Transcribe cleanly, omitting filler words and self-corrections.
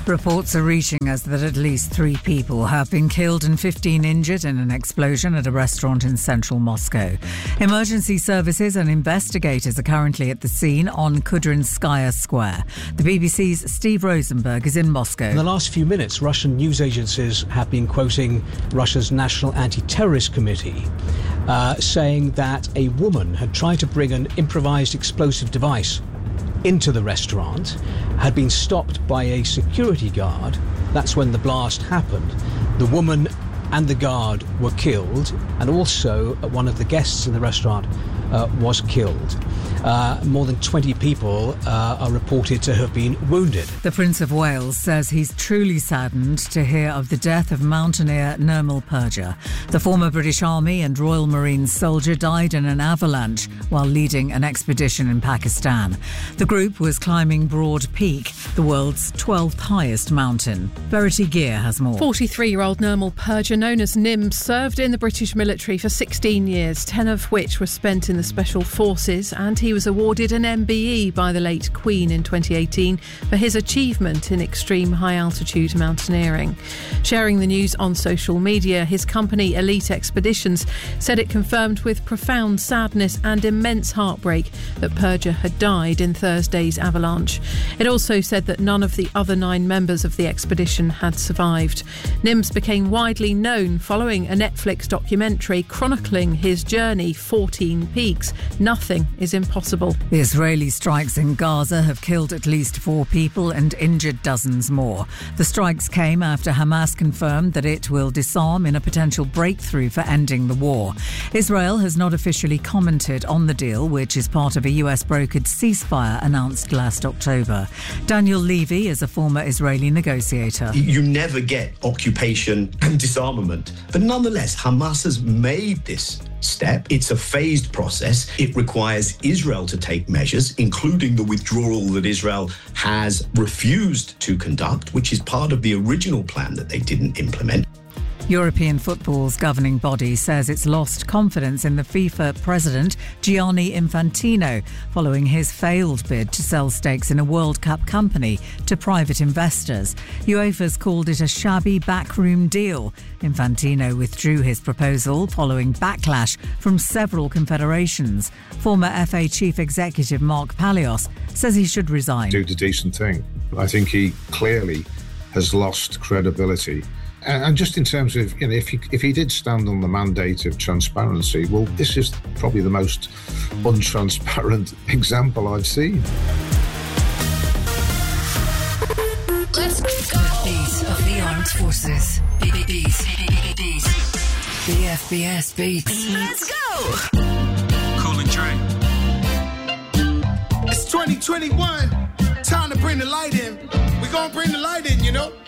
Reports are reaching us that at least 3 people have been killed and 15 injured in an explosion at a restaurant in central Moscow. Emergency services and investigators are currently at the scene on Kudrinskaya Square. The BBC's Steve Rosenberg is in Moscow. In the last few minutes, Russian news agencies have been quoting Russia's National Anti-Terrorist Committee, saying that a woman had tried to bring an improvised explosive device into the restaurant, had been stopped by a security guard. That's when the blast happened. The woman and the guard were killed, and also one of the guests in the restaurant was killed. More than 20 people are reported to have been wounded. The Prince of Wales says he's truly saddened to hear of the death of mountaineer Nirmal Purja. The former British Army and Royal Marines soldier died in an avalanche while leading an expedition in Pakistan. The group was climbing Broad Peak, the world's 12th highest mountain. Verity Gear has more. 43-year-old Nirmal Purja, known as Nim, served in the British military for 16 years, 10 of which were spent in the Special Forces, and he was awarded an MBE by the late Queen in 2018 for his achievement in extreme high-altitude mountaineering. Sharing the news on social media, his company Elite Expeditions said it confirmed with profound sadness and immense heartbreak that Purja had died in Thursday's avalanche. It also said that none of the other 9 members of the expedition had survived. Nims became widely known following a Netflix documentary chronicling his journey, 14 peaks. Nothing is impossible. The Israeli strikes in Gaza have killed at least 4 people and injured dozens more. The strikes came after Hamas confirmed that it will disarm in a potential breakthrough for ending the war. Israel has not officially commented on the deal, which is part of a US-brokered ceasefire announced last October. Daniel Levy is a former Israeli negotiator. You never get occupation and disarmament, but nonetheless, Hamas has made this step. It's a phased process. It requires Israel to take measures, including the withdrawal that Israel has refused to conduct, which is part of the original plan that they didn't implement. European football's governing body says it's lost confidence in the FIFA president, Gianni Infantino, following his failed bid to sell stakes in a World Cup company to private investors. UEFA's called it a shabby backroom deal. Infantino withdrew his proposal following backlash from several confederations. Former FA chief executive Mark Palios says he should resign. Do the decent thing. I think he clearly has lost credibility. And just in terms of, if he did stand on the mandate of transparency, well, this is probably the most untransparent example I've seen. Let's go. Beat of the Armed Forces. Beats. The FBS Beats. Let's go. Cool and Dre. It's 2021. Time to bring the light in. We're gonna bring the light in,